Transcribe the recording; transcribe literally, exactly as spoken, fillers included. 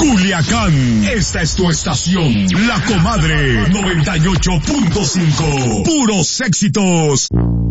Culiacán. Esta es tu estación, La Comadre noventa y ocho punto cinco. Puros éxitos.